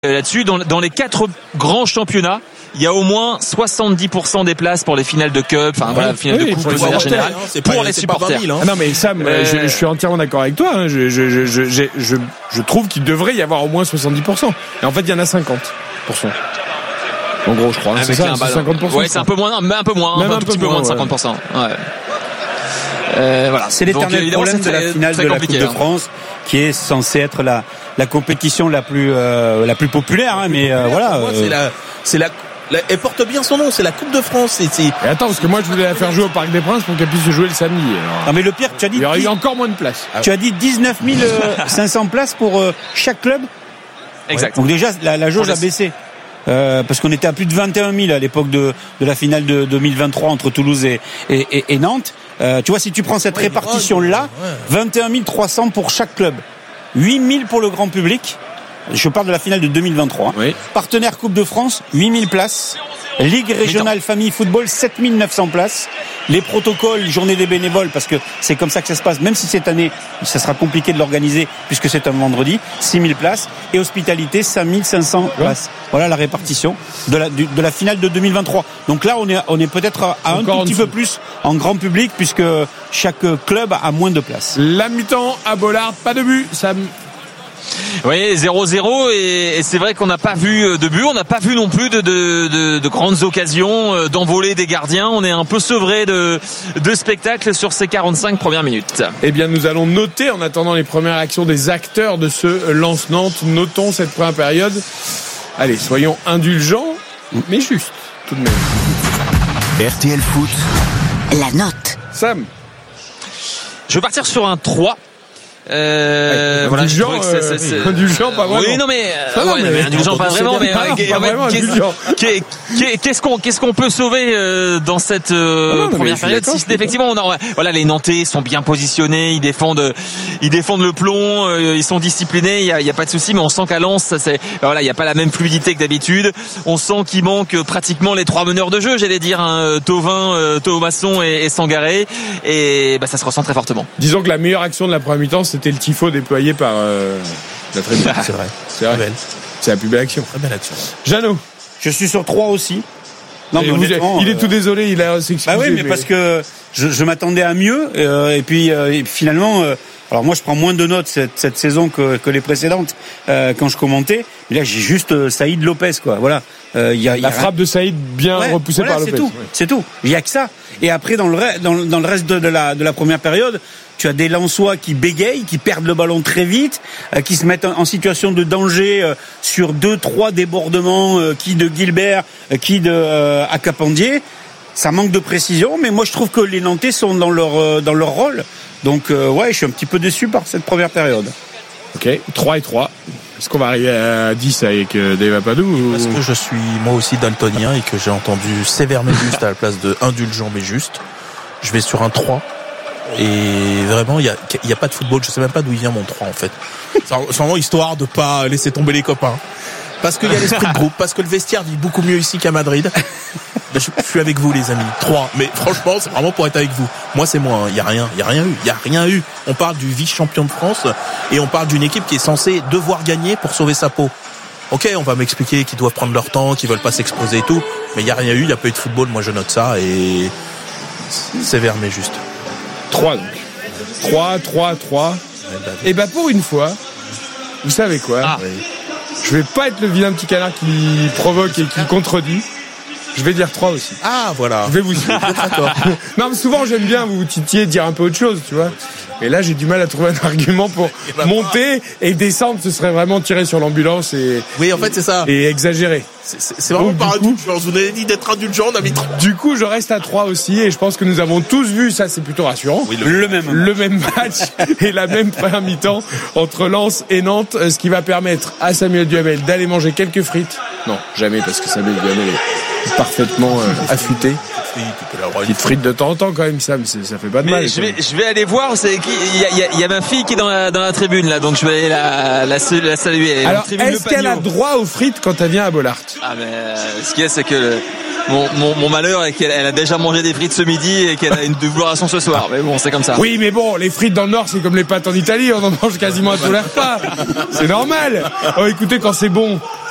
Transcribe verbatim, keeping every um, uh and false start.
là-dessus. Dans, dans les quatre grands championnats, il y a au moins soixante-dix pour cent des places pour les finales de cup, enfin voilà, finales oui, de coupe pour de les manière supporters, générale, hein, c'est pour pas, les c'est supporters. Pas mille, hein. Ah non mais Sam, euh... je, je suis entièrement d'accord avec toi. Hein. Je, je, je, je, je, je, je trouve qu'il devrait y avoir au moins soixante-dix pour cent. Et en fait, il y en a cinquante pour cent. En gros, je crois. Hein, c'est ça, c'est cinquante pour cent. Ouais, c'est un peu moins, mais un peu moins, Même un, un tout peu petit peu moins, moins de cinquante pour cent. Ouais. Euh, voilà. C'est l'éternel Donc, problème de la finale de la Coupe de France, qui est censée être la la compétition la plus euh, la plus populaire. Hein, mais euh, voilà. Moi, c'est la c'est la elle porte bien son nom, c'est la Coupe de France. C'est, c'est... Et attends, parce que moi je voulais la faire jouer au Parc des Princes pour qu'elle puisse se jouer le samedi. Alors... Non mais le pire, tu as dit. Il y aurait eu encore moins de places. Tu as dit dix-neuf mille cinq cents places pour euh, chaque club. Exact. Donc déjà la, la jauge a baissé. Euh, parce qu'on était à plus de vingt et un mille à l'époque de, de la finale de deux mille vingt-trois entre Toulouse et, et, et, et Nantes. Euh, tu vois, si tu prends cette ouais, répartition-là, ouais. vingt et un mille trois cents pour chaque club, huit mille pour le grand public. Je parle de la finale de deux mille vingt-trois. Oui. Partenaire Coupe de France, huit mille places. Ligue régionale famille football, sept mille neuf cents places. Les protocoles, journée des bénévoles, parce que c'est comme ça que ça se passe, même si cette année, ça sera compliqué de l'organiser, puisque c'est un vendredi, six mille places. Et hospitalité, cinq mille cinq cents places. Voilà la répartition de la, de la finale de deux mille vingt-trois. Donc là, on est, on est peut-être à un tout petit peu plus en grand public, puisque chaque club a moins de places. La mi-temps à Bollaard, pas de but, Sam. Oui, zéro zéro et, et c'est vrai qu'on n'a pas vu de but, on n'a pas vu non plus de, de, de, de grandes occasions d'envoler des gardiens. On est un peu sevré de, de spectacle sur ces quarante-cinq premières minutes. Eh bien, nous allons noter en attendant les premières actions des acteurs de ce Lens-Nantes. Notons cette première période. Allez, soyons indulgents, mais juste, tout de même. R T L Foot. La note. Sam. Je vais partir sur un trois. Euh, ouais, voilà, indulgent, je c'est, c'est, c'est... Euh, indulgent, pas vraiment. Oui, non mais, euh, ouais, mais, mais indulgent, pas vraiment, mais, pas, euh, pas vraiment qu'est-ce, qu'est, qu'est-ce qu'on, qu'est-ce qu'on peut sauver euh, dans cette euh, non, non, première période? Si c'est effectivement, on a, voilà, les Nantais sont bien positionnés, ils défendent, ils défendent le plomb, euh, ils sont disciplinés, il y a, il y a pas de souci, mais on sent qu'à Lens, ça c'est, voilà, il y a pas la même fluidité que d'habitude. On sent qu'il manque pratiquement les trois meneurs de jeu, j'allais dire, hein, Thauvin, euh, Thomasson et, et Sangaré, et bah ça se ressent très fortement. Disons que la meilleure action de la première mi-temps, c'était le tifo déployé par euh, la tribune. C'est vrai. C'est vrai. Belle. C'est la plus belle action. Très belle action. Jeannot. Je suis sur trois aussi. Non, mais honnêtement, il est tout désolé, il a s'excusé. Bah oui, mais, mais parce que je, je m'attendais à mieux euh, et puis euh, et finalement euh, alors moi je prends moins de notes cette, cette saison que, que les précédentes euh, quand je commentais. Mais là j'ai juste euh, Saïd Lopez quoi. Voilà. Euh, y a, y la a frappe de Saïd bien ouais, repoussée voilà, par Lopez. C'est tout. Ouais. C'est tout. Il y a que ça. Et après dans le dans, dans le reste de, de la de la première période, tu as des Lensois qui bégayent, qui perdent le ballon très vite, euh, qui se mettent en, en situation de danger euh, sur deux trois débordements, euh, qui de Gilbert, euh, qui de euh, Acapandier. Ça manque de précision, mais moi je trouve que les Nantais sont dans leur euh, dans leur rôle. Donc euh, ouais, je suis un petit peu déçu par cette première période. Ok, trois et trois. Est-ce qu'on va arriver à dix avec euh, Dave Apadou ou... Parce que je suis moi aussi daltonien et que j'ai entendu sévère mais juste à la place de indulgent mais juste. Je vais sur un trois. Et vraiment, il y a, il y a pas de football. Je sais même pas d'où il vient mon trois en fait. C'est vraiment histoire de pas laisser tomber les copains. Parce qu'il y a l'esprit de groupe, parce que le vestiaire vit beaucoup mieux ici qu'à Madrid. Ben, je, je suis avec vous les amis. trois. Mais franchement, c'est vraiment pour être avec vous. Moi, c'est moi. Il hein. y a rien, il y a rien eu. Il y a rien eu. On parle du vice-champion de France et on parle d'une équipe qui est censée devoir gagner pour sauver sa peau. Ok, on va m'expliquer qu'ils doivent prendre leur temps, qu'ils veulent pas s'exposer et tout. Mais il y a rien eu. Il y a pas eu de football. Moi, je note ça et sévère mais juste. trois donc. trois, trois, trois. Et bah pour une fois, vous savez quoi ah. Je vais pas être le vilain petit canard qui provoque et qui contredit. Je vais dire trois aussi. Ah voilà. Je vais vous suivre. Non mais souvent j'aime bien vous titiller, dire un peu autre chose, tu vois. Et là j'ai du mal à trouver un argument pour bah, monter et descendre. Ce serait vraiment tirer sur l'ambulance et oui en fait c'est ça. Et exagérer. C'est, c'est, c'est vraiment par indulgence. Vous avez dit d'être indulgent, on a mis trois. Du coup je reste à trois aussi et je pense que nous avons tous vu ça, c'est plutôt rassurant. Oui, le, le même le même match et la même première mi-temps entre Lens et Nantes, ce qui va permettre à Samuel Duhamel d'aller manger quelques frites. Non jamais parce que Samuel Duhamel est parfaitement euh, affûté. Petite frite de temps en temps quand même, Sam, ça fait pas de mais mal. Je vais, je vais aller voir. Il y, y, y a ma fille qui est dans la, dans la tribune là, donc je vais aller la, la, la saluer. Alors, est-ce qu'elle a droit aux frites quand elle vient à Bollaert? Ah mais euh, ce qu'il y a, c'est que le, mon, mon, mon malheur est qu'elle elle a déjà mangé des frites ce midi et qu'elle a une double ration ce soir. Mais bon, c'est comme ça. Oui, mais bon, les frites dans le Nord, c'est comme les pâtes en Italie, on en mange quasiment à tous les repas. C'est normal. Oh, écoutez, quand c'est bon,